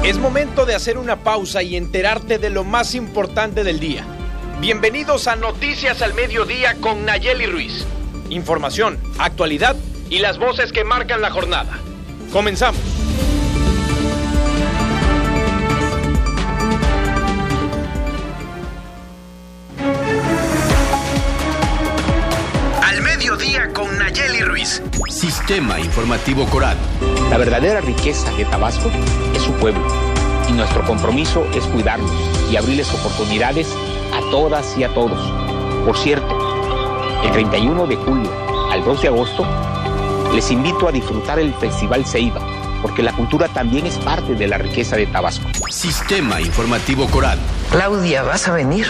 Es momento de hacer una pausa y enterarte de lo más importante del día. Bienvenidos a Noticias al Mediodía con Nayeli Ruiz. Información, actualidad y las voces que marcan la jornada. Comenzamos. Al Mediodía con Nayeli Ruiz. Sistema Informativo Coral. La verdadera riqueza de Tabasco es su pueblo, y nuestro compromiso es cuidarlos y abrirles oportunidades a todas y a todos. Por cierto, el 31 de julio al 2 de agosto les invito a disfrutar el Festival Ceiba, porque la cultura también es parte de la riqueza de Tabasco. Sistema Informativo Coral. Claudia, ¿vas a venir?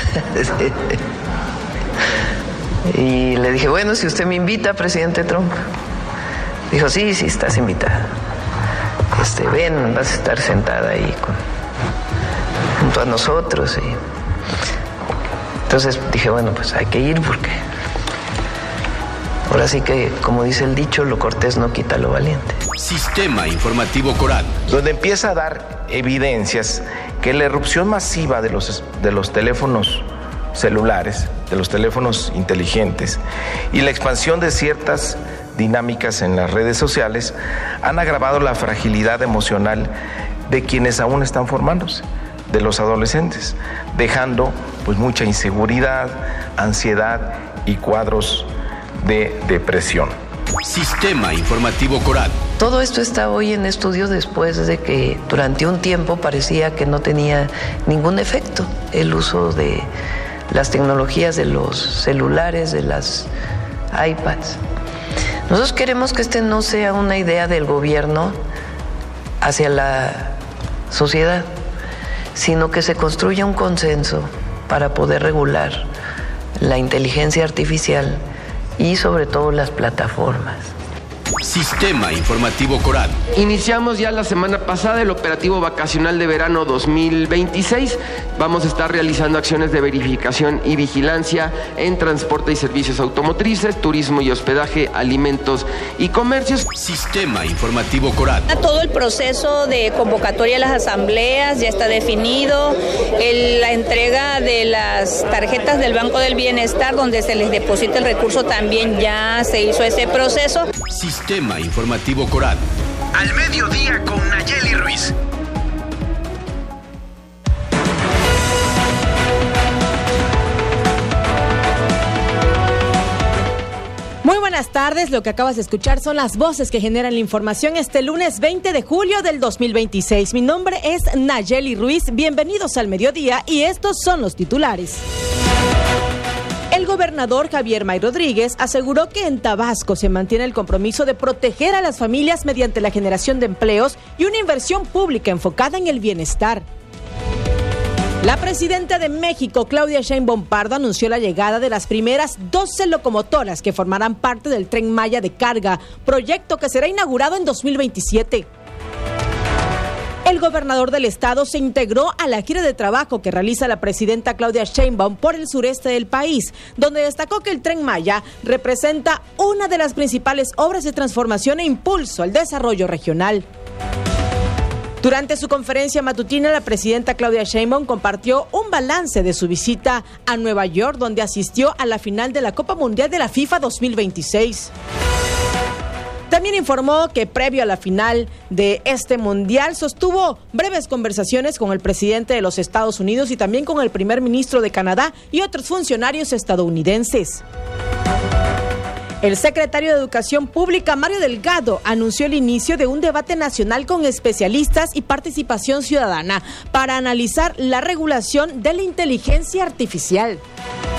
Y le dije, bueno, si usted me invita, presidente Trump. Dijo, sí, estás invitada. Ven, vas a estar sentada ahí junto a nosotros. Y entonces dije, bueno, pues hay que ir porque ahora sí que, como dice el dicho, lo cortés no quita lo valiente. Sistema Informativo Coral. Donde empieza a dar evidencias que la irrupción masiva de los teléfonos celulares, de los teléfonos inteligentes y la expansión de ciertas dinámicas en las redes sociales han agravado la fragilidad emocional de quienes aún están formándose, de los adolescentes, dejando pues mucha inseguridad, ansiedad y cuadros de depresión. Sistema Informativo Coral. Todo esto está hoy en estudio después de que durante un tiempo parecía que no tenía ningún efecto el uso de las tecnologías de los celulares, de las iPads. Nosotros queremos que no sea una idea del gobierno hacia la sociedad, sino que se construya un consenso para poder regular la inteligencia artificial y sobre todo las plataformas. Sistema Informativo Coral. Iniciamos ya la semana pasada el operativo vacacional de verano 2026. Vamos a estar realizando acciones de verificación y vigilancia en transporte y servicios automotrices, turismo y hospedaje, alimentos y comercios. Sistema Informativo Coral. Todo el proceso de convocatoria a las asambleas ya está definido. La entrega de las tarjetas del Banco del Bienestar, donde se les deposita el recurso, también ya se hizo ese proceso. Sistema Informativo Coral. Al Mediodía con Nayeli Ruiz. Muy buenas tardes, lo que acabas de escuchar son las voces que generan la información este lunes 20 de julio del 2026. Mi nombre es Nayeli Ruiz, bienvenidos al Mediodía y estos son los titulares. El gobernador Javier May Rodríguez aseguró que en Tabasco se mantiene el compromiso de proteger a las familias mediante la generación de empleos y una inversión pública enfocada en el bienestar. La presidenta de México, Claudia Sheinbaum Pardo, anunció la llegada de las primeras 12 locomotoras que formarán parte del Tren Maya de carga, proyecto que será inaugurado en 2027. El gobernador del estado se integró a la gira de trabajo que realiza la presidenta Claudia Sheinbaum por el sureste del país, donde destacó que el Tren Maya representa una de las principales obras de transformación e impulso al desarrollo regional. Durante su conferencia matutina, la presidenta Claudia Sheinbaum compartió un balance de su visita a Nueva York, donde asistió a la final de la Copa Mundial de la FIFA 2026. También informó que previo a la final de este mundial sostuvo breves conversaciones con el presidente de los Estados Unidos y también con el primer ministro de Canadá y otros funcionarios estadounidenses. El secretario de Educación Pública, Mario Delgado, anunció el inicio de un debate nacional con especialistas y participación ciudadana para analizar la regulación de la inteligencia artificial.